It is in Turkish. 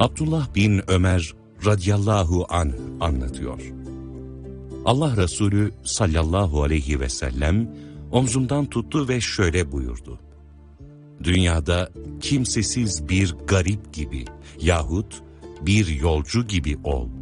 Abdullah bin Ömer radıyallahu anh anlatıyor. Allah Resulü sallallahu aleyhi ve sellem omzumdan tuttu ve şöyle buyurdu. Dünyada kimsesiz bir garip gibi yahut bir yolcu gibi ol.